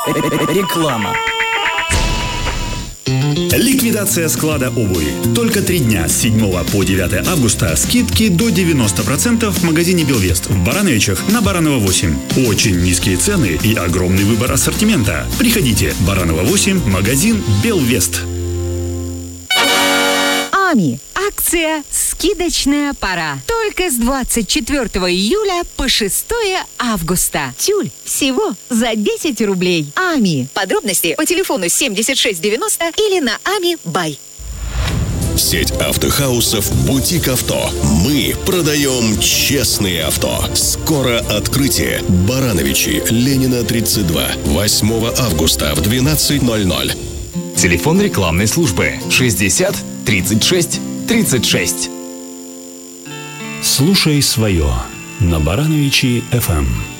Реклама. Ликвидация склада обуви. Только 3 дня с 7 по 9 августа скидки до 90% в магазине Белвест в Барановичах на Баранова 8. Очень низкие цены и огромный выбор ассортимента. Приходите. Баранова 8, магазин Белвест. АМИ. Акция «Скидочная пора». Только с 24 июля по 6 августа. Тюль всего за 10 рублей. АМИ. Подробности по телефону 7690 или на АМИ Бай. Сеть автохаусов «Бутик Авто». Мы продаем честные авто. Скоро открытие. Барановичи, Ленина, 32. 8 августа в 12:00. Телефон рекламной службы 60 36 36. Слушай свое на Барановичи FM.